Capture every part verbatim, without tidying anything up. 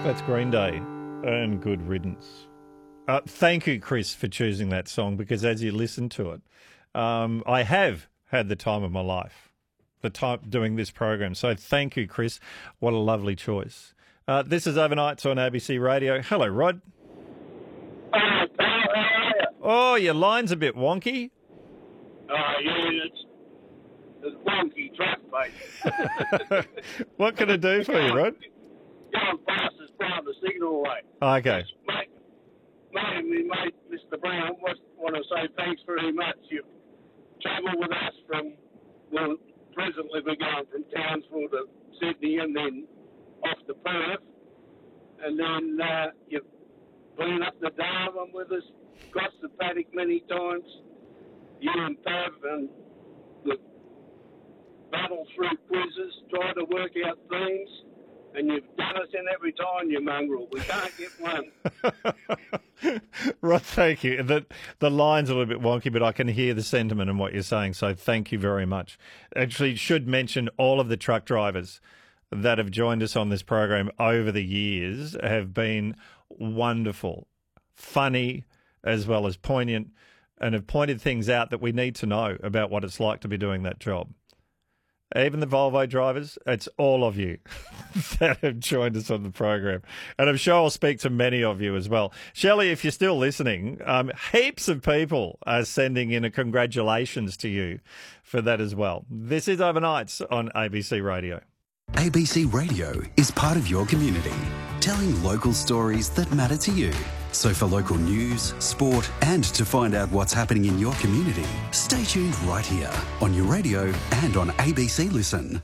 That's Green Day and Good Riddance. Uh, thank you, Chris, for choosing that song, because as you listen to it, um, I have had the time of my life, the time doing this program. So thank you, Chris. What a lovely choice. Uh, this is Overnights on A B C Radio. Hello, Rod. Hello, pal. How are you? Oh, your line's a bit wonky. Oh, yeah, it's, it's wonky track, mate. What can I do for you, Rod? Going fast as down the signal away. Okay. Mate, mate, me mate, Mister Brown, just want to say thanks very much. You've travelled with us from, well, presently we're going from Townsville to Sydney and then off to Perth. And then uh, you've been up the Darwin with us, crossed the paddock many times. You and Pav, and we've battled through quizzes, tried to work out themes, and you've done us in every time, you mongrel. We can't get one. Rod, thank you. The, the line's a little bit wonky, but I can hear the sentiment in what you're saying, so thank you very much. Actually, should mention all of the truck drivers that have joined us on this program over the years have been wonderful, funny, as well as poignant, and have pointed things out that we need to know about what it's like to be doing that job. Even the Volvo drivers, it's all of you that have joined us on the program. And I'm sure I'll speak to many of you as well. Shelley, if you're still listening, um, heaps of people are sending in a congratulations to you for that as well. This is Overnights on A B C Radio. A B C Radio is part of your community, telling local stories that matter to you. So for local news, sport, and to find out what's happening in your community, stay tuned right here on your radio and on A B C Listen.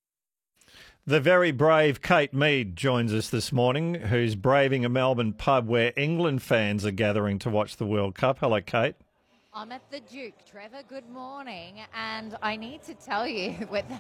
The very brave Kate Mead joins us this morning, who's braving a Melbourne pub where England fans are gathering to watch the World Cup. Hello, Kate. I'm at the Duke, Trevor. Good morning. And I need to tell you, with